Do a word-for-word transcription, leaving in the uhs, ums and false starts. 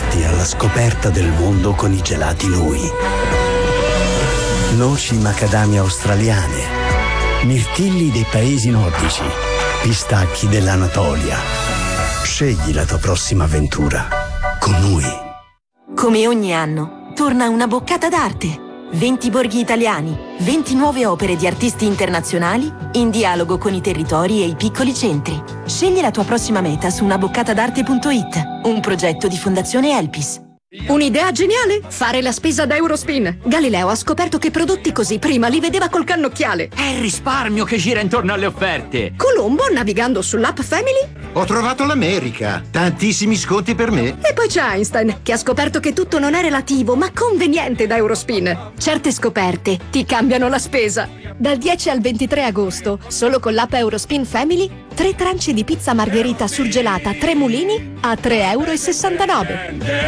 Parti alla scoperta del mondo con i gelati Nui. Noci macadamia australiane, mirtilli dei paesi nordici, pistacchi dell'Anatolia. Scegli la tua prossima avventura con Nui. Come ogni anno, torna una boccata d'arte. venti borghi italiani, venti nuove opere di artisti internazionali in dialogo con i territori e i piccoli centri. Scegli la tua prossima meta su una boccata d'arte punto it, un progetto di Fondazione Elpis. Un'idea geniale? Fare la spesa da Eurospin. Galileo ha scoperto che prodotti così prima li vedeva col cannocchiale. È il risparmio che gira intorno alle offerte. Colombo, navigando sull'app Family. Ho trovato l'America. Tantissimi sconti per me. E poi c'è Einstein, che ha scoperto che tutto non è relativo, ma conveniente da Eurospin. Certe scoperte ti cambiano la spesa. Dal dieci al ventitré agosto, solo con l'app Eurospin Family, tre tranci di pizza margherita surgelata Tre Mulini a tre e sessantanove euro.